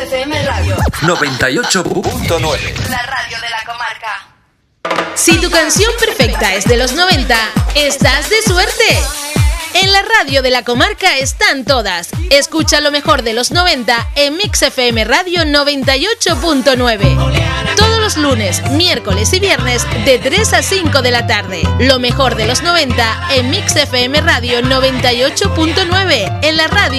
FM Radio 98.9. La radio de la comarca. Si tu canción perfecta es de los 90, estás de suerte. En la radio de la comarca están todas. Escucha lo mejor de los 90 en Mix FM Radio 98.9. Todos los lunes, miércoles y viernes de 3 a 5 de la tarde. Lo mejor de los 90 en Mix FM Radio 98.9. En la radio